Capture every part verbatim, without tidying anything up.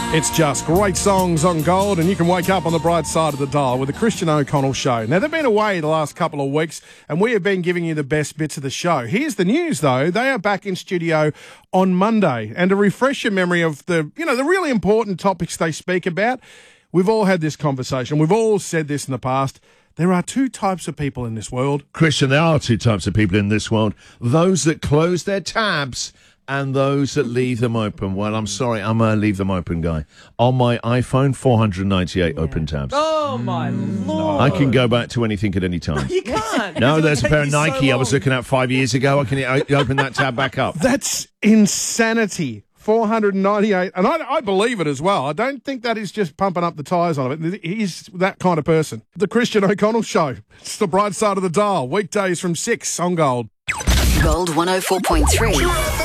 It's just great songs on Gold, and you can wake up on the bright side of the dial with the Christian O'Connell Show. Now, they've been away the last couple of weeks, and we have been giving you the best bits of the show. Here's the news, though. They are back in studio on Monday. And to refresh your memory of the, you know, the really important topics they speak about, we've all had this conversation. We've all said this in the past. There are two types of people in this world. Christian, there are two types of people in this world. Those that close their tabs and those that leave them open. Well, I'm sorry, I'm a leave them open guy. On my iPhone, four hundred ninety-eight yeah. open tabs. Oh, my Lord. I can go back to anything at any time. No, you can't. No, there's a pair of Nike so I was looking at five years ago. I can open that tab back up. That's insanity. four hundred ninety-eight. And I, I believe it as well. I don't think that is just pumping up the tyres on it. He's that kind of person. The Christian O'Connell Show. It's the bright side of the dial. Weekdays from six on Gold. Gold one oh four point three.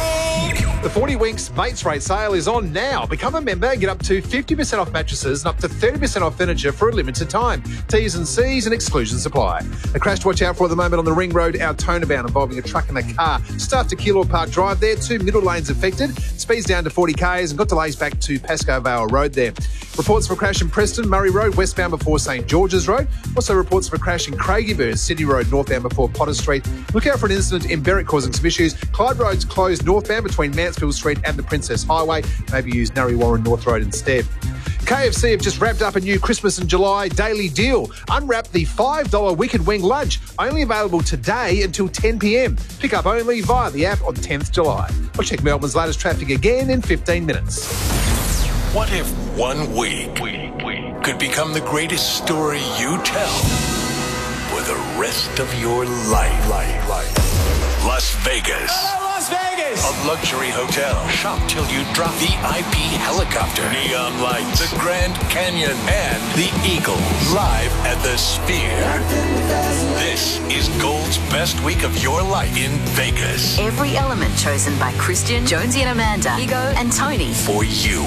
The forty Winks Mates Rate sale is on now. Become a member and get up to fifty percent off mattresses and up to thirty percent off furniture for a limited time. T's and C's and exclusions apply. A crash to watch out for at the moment on the Ring Road, Altona bound, involving a truck and a car. Staff to Keilor Park Drive there, two middle lanes affected. Speeds down to forty k's and got delays back to Pascoe Vale Road there. Reports for a crash in Preston, Murray Road, westbound before St George's Road. Also reports for a crash in Craigieburn, Sydney Road, northbound before Potter Street. Look out for an incident in Berwick causing some issues. Clyde Road's closed northbound between Mansfield Street and the Princess Highway. Maybe use Narre Warren North Road instead. K F C have just wrapped up a new Christmas and July daily deal. Unwrap the five dollar Wicked Wing lunch. Only available today until ten p.m. Pick up only via the app on tenth of July. We'll check Melbourne's latest traffic again in fifteen minutes. What if one week could become the greatest story you tell for the rest of your life? life, life. Las Vegas. Oh, Las Vegas! A luxury hotel. Shop till you drop. V I P helicopter. Neon lights. The Grand Canyon. And the Eagle. Live at the Sphere. This is Gold's best week of your life in Vegas. Every element chosen by Christian, Jonesy and Amanda, Ego and Tony. For you.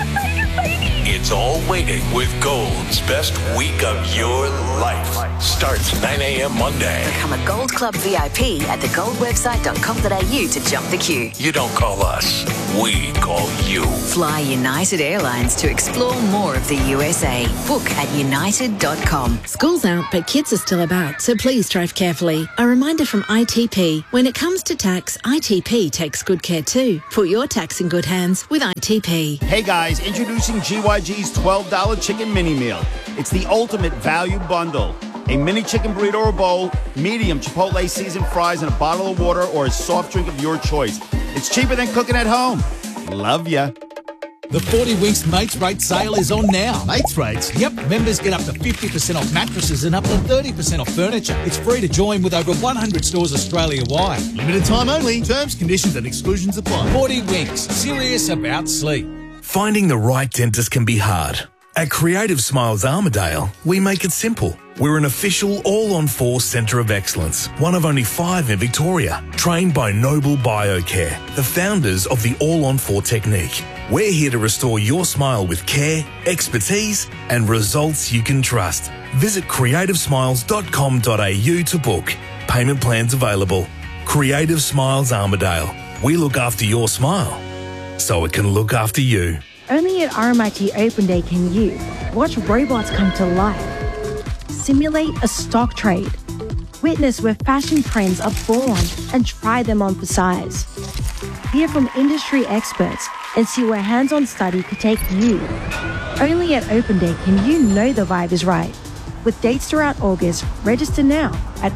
It's all waiting with Gold's best week of your life. Starts nine a.m. Monday. Become a Gold Club V I P at the gold website dot com dot a u to jump the queue. You don't call us, we call you. Fly United Airlines to explore more of the U S A. Book at united dot com. School's out, but kids are still about, so please drive carefully. A reminder from I T P. When it comes to tax, I T P takes good care too. Put your tax in good hands with I T P. Hey guys, introducing G Y G's twelve dollar chicken mini meal. It's the ultimate value bundle. A mini chicken burrito or bowl, medium Chipotle seasoned fries, and a bottle of water or a soft drink of your choice. It's cheaper than cooking at home. Love ya. The forty Winks Mates Rate sale is on now. Mates Rates? Yep, members get up to fifty percent off mattresses and up to thirty percent off furniture. It's free to join with over one hundred stores Australia-wide. Limited time only. Terms, conditions and exclusions apply. forty Winks, serious about sleep. Finding the right dentist can be hard. At Creative Smiles Armidale, we make it simple. We're an official all-on-four centre of excellence, one of only five in Victoria, trained by Noble Biocare, the founders of the all-on-four technique. We're here to restore your smile with care, expertise, and results you can trust. Visit creative smiles dot com dot a u to book. Payment plans available. Creative Smiles Armidale. We look after your smile, so it can look after you. Only at R M I T Open Day can you watch robots come to life, simulate a stock trade, witness where fashion trends are born and try them on for size. Hear from industry experts and see where hands-on study could take you. Only at Open Day can you know the vibe is right. With dates throughout August, register now at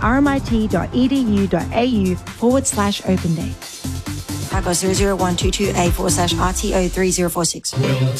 rmit.edu.au forward slash open day. Taco zero zero one two two A forward slash R T O three zero four six. Well,